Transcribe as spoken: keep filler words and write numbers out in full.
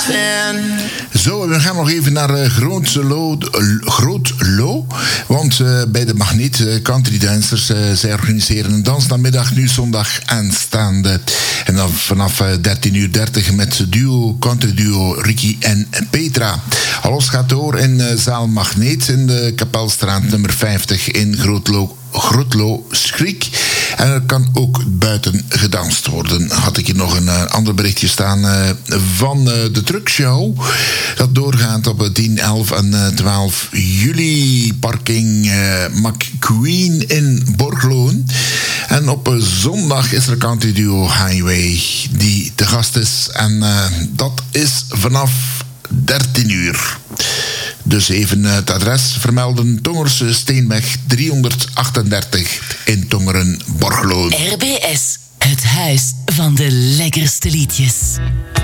Zo, we gaan nog even naar uh, Groot-Lo, Groot-Lo. Want uh, bij de Magneet uh, Country Dancers, uh, zij organiseren een dansnamiddag nu zondag aanstaande. En dan vanaf uh, dertien uur dertig met duo, country duo Ricky en Petra. Alles gaat door in uh, zaal Magneet in de Kapelstraat nummer vijftig in Groot-Lo. Grootlo Schrik. En er kan ook buiten gedanst worden. Had ik hier nog een uh, ander berichtje staan uh, van uh, de truckshow. Dat doorgaat op tien, elf en uh, twaalf juli. Parking uh, McQueen in Borgloon. En op uh, zondag is er Country Duo Highway die te gast is. En uh, dat is vanaf dertien uur. Dus even het adres vermelden. Tongers Steenweg driehonderdachtendertig in Tongeren, Borgloon. R B S, het huis van de lekkerste liedjes.